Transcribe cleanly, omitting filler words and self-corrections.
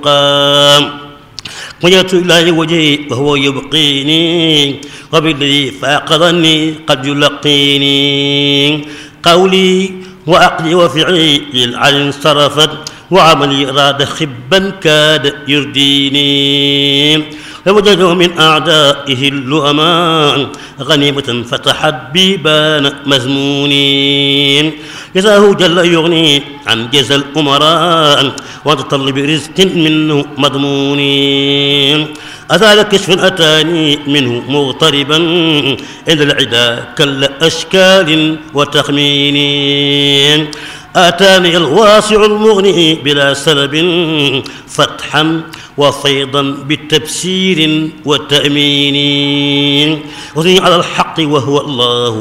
قام وجدت إلهي وجهي وهو يبقيني وبالذي فأقضني قد يلقيني قولي وعقلي وفعلي للعلي انصرفت وعملي راد خبا كاد يرديني لوجدوا من أعدائه اللؤمان غنيمة فتحت بيبان مزمونين جزاه جل يغني عن جزى الأمراء وتطل برزق منه مضمونين أزال كشف أتاني منه مغتربا إلى العدا كل أشكال وتخمين آتاني الواسع المغني بلا سلب فتحا وفيضا بالتبسير والتأمين وثني على الحق وهو الله